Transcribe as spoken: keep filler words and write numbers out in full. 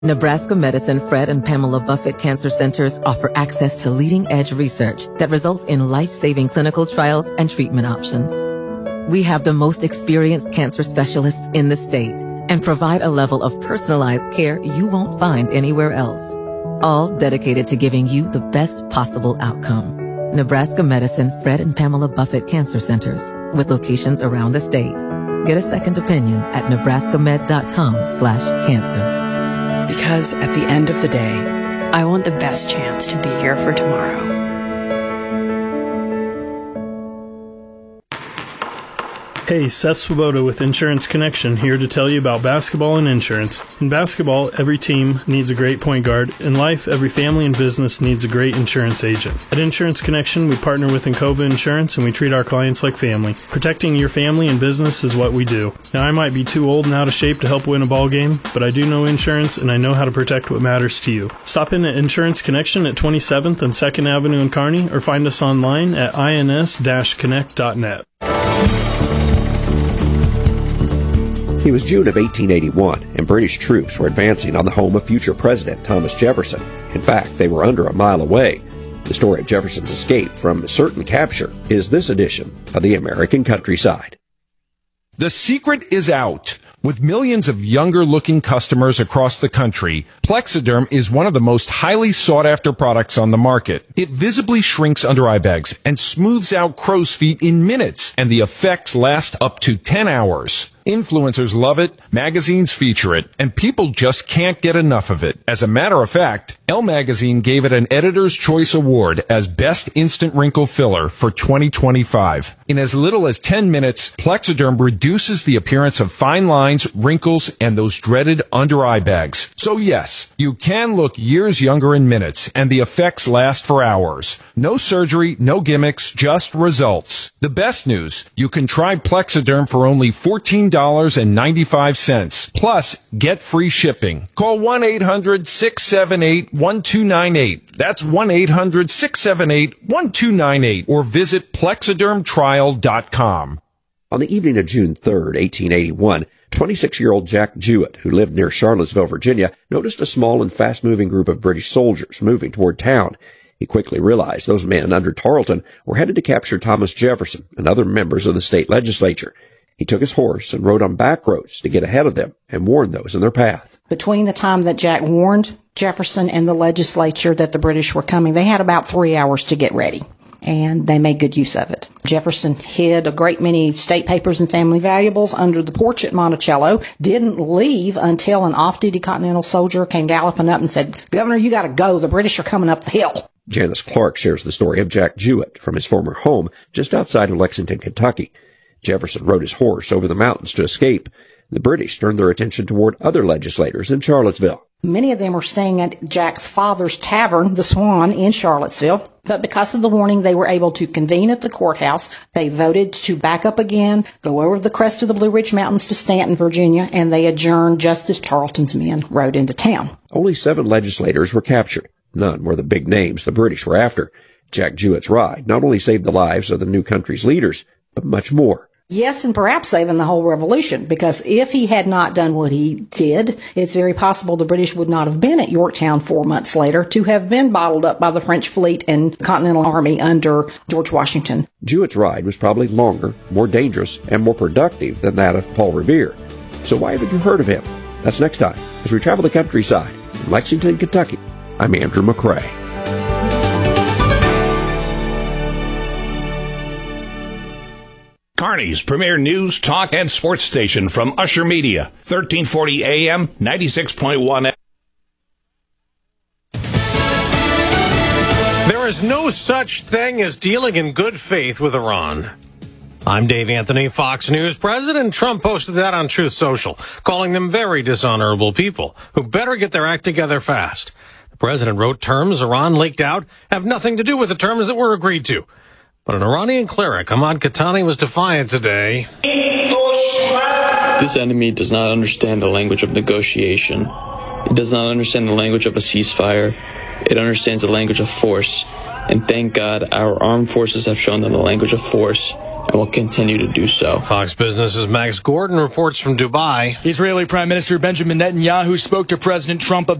Nebraska Medicine Fred and Pamela Buffett Cancer Centers offer access to leading-edge research that results in life-saving clinical trials and treatment options. We have the most experienced cancer specialists in the state and provide a level of personalized care you won't find anywhere else, all dedicated to giving you the best possible outcome. Nebraska Medicine Fred and Pamela Buffett Cancer Centers, with locations around the state. Get a second opinion at nebraskamed.com slash cancer. Because at the end of the day, I want the best chance to be here for tomorrow. Hey, Seth Swoboda with Insurance Connection here to tell you about basketball and insurance. In basketball, every team needs a great point guard. In life, every family and business needs a great insurance agent. At Insurance Connection, we partner with Encova Insurance and we treat our clients like family. Protecting your family and business is what we do. Now, I might be too old and out of shape to help win a ball game, but I do know insurance and I know how to protect what matters to you. Stop in at Insurance Connection at twenty-seventh and second Avenue in Kearney or find us online at ins dash connect dot net. It was June of eighteen eighty-one, and British troops were advancing on the home of future President Thomas Jefferson. In fact, they were under a mile away. The story of Jefferson's escape from certain capture is this edition of the American Countryside. The secret is out. With millions of younger-looking customers across the country, Plexiderm is one of the most highly sought-after products on the market. It visibly shrinks under eye bags and smooths out crow's feet in minutes, and the effects last up to ten hours. Influencers love it, magazines feature it, and people just can't get enough of it. As a matter of fact, Elle Magazine gave it an Editor's Choice Award as Best Instant Wrinkle Filler for twenty twenty-five. In as little as ten minutes, Plexiderm reduces the appearance of fine lines, wrinkles, and those dreaded under-eye bags. So yes, you can look years younger in minutes, and the effects last for hours. No surgery, no gimmicks, just results. The best news, you can try Plexiderm for only fourteen dollars and ninety-five cents. Plus, get free shipping. Call one eight hundred six seven eight one two nine eight. That's one eight hundred six seven eight one two nine eight. Or visit plexiderm trial dot com. On the evening of June third, eighteen eighty-one, twenty-six-year-old Jack Jewett, who lived near Charlottesville, Virginia, noticed a small and fast-moving group of British soldiers moving toward town. He quickly realized those men under Tarleton were headed to capture Thomas Jefferson and other members of the state legislature. He took his horse and rode on back roads to get ahead of them and warn those in their path. Between the time that Jack warned Jefferson and the legislature that the British were coming, they had about three hours to get ready, and they made good use of it. Jefferson hid a great many state papers and family valuables under the porch at Monticello, didn't leave until an off-duty Continental soldier came galloping up and said, "Governor, you got to go. The British are coming up the hill." Janice Clark shares the story of Jack Jewett from his former home just outside of Lexington, Kentucky. Jefferson rode his horse over the mountains to escape. The British turned their attention toward other legislators in Charlottesville. Many of them were staying at Jack's father's tavern, the Swan, in Charlottesville. But because of the warning, they were able to convene at the courthouse. They voted to back up again, go over the crest of the Blue Ridge Mountains to Stanton, Virginia, and they adjourned just as Tarleton's men rode into town. Only seven legislators were captured. None were the big names the British were after. Jack Jewett's ride not only saved the lives of the new country's leaders, but much more. Yes, and perhaps saving the whole revolution, because if he had not done what he did, it's very possible the British would not have been at Yorktown four months later to have been bottled up by the French fleet and Continental Army under George Washington. Jewett's ride was probably longer, more dangerous, and more productive than that of Paul Revere. So why haven't you heard of him? That's next time as we travel the countryside in Lexington, Kentucky. I'm Andrew McCrae. Kearney's premier news, talk, and sports station from Usher Media, thirteen forty A M, ninety-six point one F M. There is no such thing as dealing in good faith with Iran. I'm Dave Anthony, Fox News. President Trump posted that on Truth Social, calling them very dishonorable people who better get their act together fast. The president wrote terms Iran leaked out have nothing to do with the terms that were agreed to. But an Iranian cleric, Ahmad Khatani, was defiant today. This enemy does not understand the language of negotiation. It does not understand the language of a ceasefire. It understands the language of force. And thank God our armed forces have shown them the language of force and will continue to do so. Fox Business's Max Gordon reports from Dubai. Israeli Prime Minister Benjamin Netanyahu spoke to President Trump